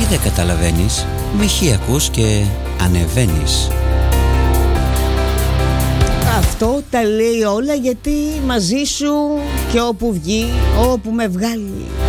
Τι δεν καταλαβαίνεις? Μη χ ακούς και ανεβαίνεις. Αυτό τα λέει όλα, γιατί μαζί σου και όπου βγει, όπου με βγάλει.